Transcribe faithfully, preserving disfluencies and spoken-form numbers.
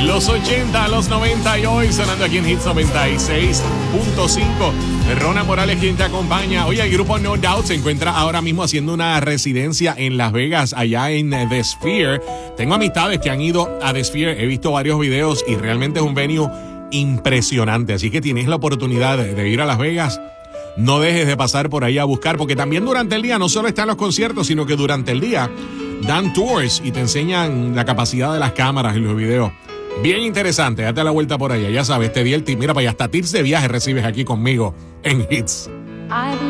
Los ochenta, los noventa y hoy sonando aquí en Hits noventa y seis punto cinco. Rona Morales quien te acompaña. Oye, el grupo No Doubt se encuentra ahora mismo haciendo una residencia en Las Vegas, allá en The Sphere. Tengo amistades que han ido a The Sphere, he visto varios videos y realmente es un venue impresionante. Así que tienes la oportunidad de, de ir a Las Vegas. No dejes de pasar por ahí a buscar, porque también durante el día no solo están los conciertos, sino que durante el día dan tours y te enseñan la capacidad de las cámaras y los videos. Bien interesante, date la vuelta por allá, ya sabes, te di el tip. Mira, para allá hasta tips de viaje recibes aquí conmigo en Hits.